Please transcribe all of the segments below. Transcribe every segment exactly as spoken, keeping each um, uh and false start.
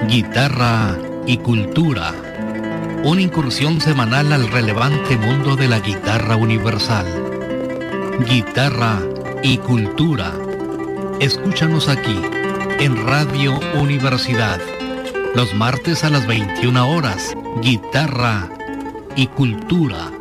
Guitarra y cultura. Una incursión semanal al relevante mundo de la guitarra universal. Guitarra y cultura. Escúchanos aquí, en Radio Universidad. Los martes a las veintiuna horas. Guitarra y cultura.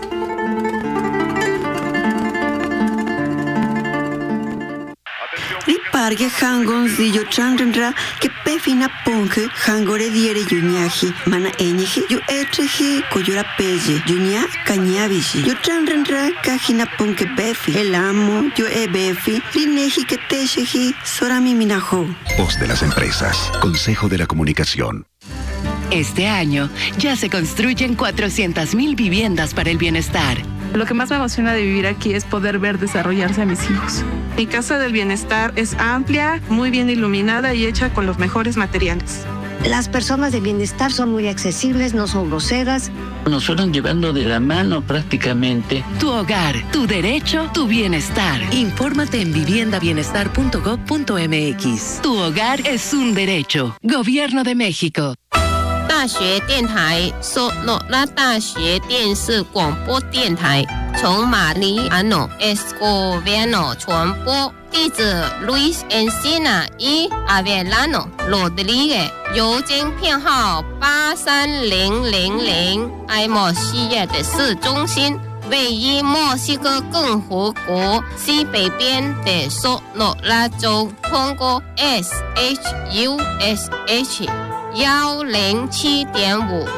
Ripargue hangon zillo chanrenra que pefina ponge hangore diere yuñaji mana eñeji yu etreji koyura pelle yuña cañabishi yu chanrenra kajina ponge befi el amo yu e befi rineji que techeji sorami minajo. Voz de las empresas, Consejo de la Comunicación. Este año ya se construyen cuatrocientas mil viviendas para el bienestar. Lo que más me emociona de vivir aquí es poder ver desarrollarse a mis hijos. Mi casa del bienestar es amplia, muy bien iluminada y hecha con los mejores materiales. Las personas de bienestar son muy accesibles, no son groseras. Nos fueron llevando de la mano prácticamente. Tu hogar, tu derecho, tu bienestar. Infórmate en vivienda bienestar punto gob punto eme equis. Tu hogar es un derecho. Gobierno de México. 大学电台 Sonora 大学电视广播电台 从马里亚诺 Escoviano 传播地址 Luis Encina y Avelano Rodríguez 邮件编号八三零零零爱莫西亚的市中心 位于墨西哥共和国西北边的索诺拉州，通过 S H U S H 幺零七点五